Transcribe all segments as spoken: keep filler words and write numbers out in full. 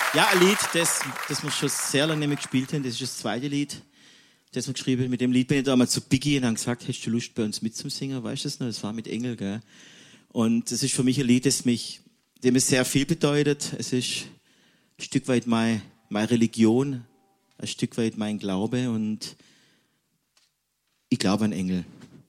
Ja, ein Lied, das, das wir schon sehr lange nicht mehr gespielt haben. Das ist das zweite Lied, das wir geschrieben haben. Mit dem Lied bin ich damals zu Biggie und habe gesagt, hast du Lust bei uns mitzusingen? Weißt du das noch? Das war mit Engel, gell? Und das ist für mich ein Lied, das mich, dem es sehr viel bedeutet. Es ist ein Stück weit meine, meine Religion, ein Stück weit mein Glaube und ich glaube an Engel.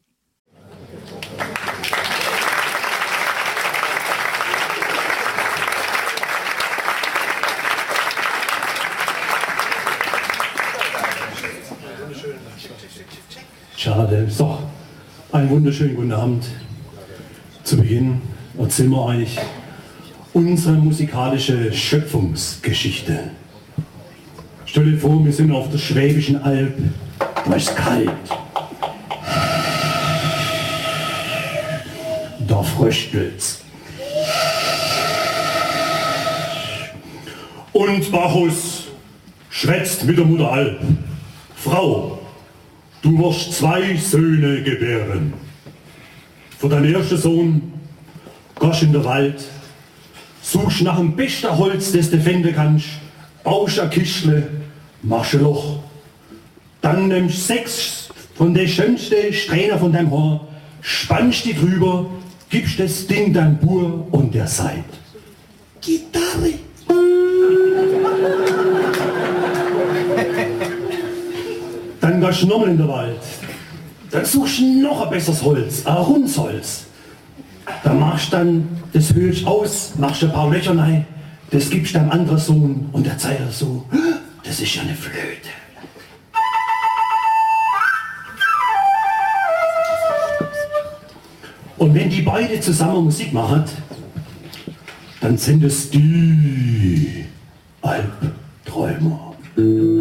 Schade. So, einen wunderschönen guten Abend. Zu Beginn erzählen wir euch unsere musikalische Schöpfungsgeschichte. Stell dir vor, wir sind auf der Schwäbischen Alb. Da ist kalt. Da fröstelt's. Und Bacchus schwätzt mit der Mutter Alb. Frau, du wirst zwei Söhne gebären. Für deinen ersten Sohn gehst in den Wald, suchst nach dem besten Holz, das du finden kannst, baust ein Kistle, machst ein Loch. Dann nimmst du sechs von den schönsten Strähnen von deinem Haar, spannst die drüber, gibst das Ding deinem Bur und der sagt: Gitarre. Dann gehst du nochmal in den Wald. Dann suchst du noch ein besseres Holz, ein Rundsholz. Da machst du dann das Höhlst aus, machst ein paar Löcher rein, das gibst deinem anderen Sohn und der zeigt so: Das ist ja eine Flöte. Und wenn die beide zusammen Musik machen, dann sind es die Albträumer.